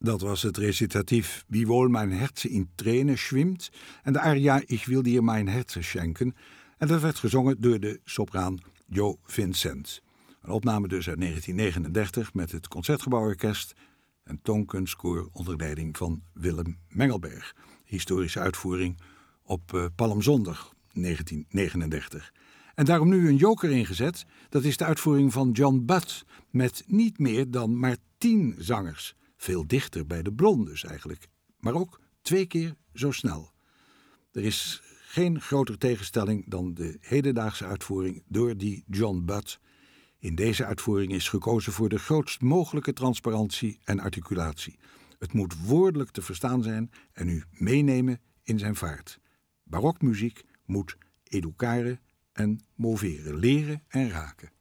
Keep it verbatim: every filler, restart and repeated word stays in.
Dat was het recitatief Wiewohl mein Herze in Tränen schwimmt en de aria Ich will dir mein Herze schenken. En dat werd gezongen door de sopraan Jo Vincent. Een opname dus uit negentien negenendertig met het Concertgebouworkest en toonkunstkoor onder leiding van Willem Mengelberg. Historische uitvoering op uh, Palmzondag negentien negenendertig. En daarom nu een joker ingezet, dat is de uitvoering van John Butt met niet meer dan maar tien zangers. Veel dichter bij de blondes eigenlijk, maar ook twee keer zo snel. Er is geen groter tegenstelling dan de hedendaagse uitvoering door die John Butt. In deze uitvoering is gekozen voor de grootst mogelijke transparantie en articulatie. Het moet woordelijk te verstaan zijn en u meenemen in zijn vaart. Barokmuziek moet educare en moveren, leren en raken.